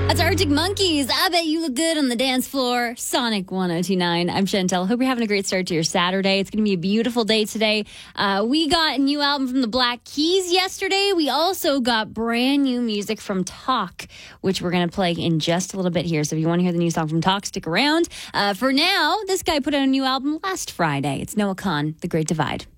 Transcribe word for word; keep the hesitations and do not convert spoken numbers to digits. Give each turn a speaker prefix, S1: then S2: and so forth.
S1: That's Arctic Monkeys. I bet you look good on the dance floor. Sonic one oh two nine. I'm Chantel. Hope you're having a great start to your Saturday. It's going to be a beautiful day today. Uh, we got a new album from the Black Keys yesterday. We also got brand new music from Talk, which we're going to play in just a little bit here. So if you want to hear the new song from Talk, stick around. Uh, for now, this guy put out a new album last Friday. It's Noah Kahan, The Great Divide.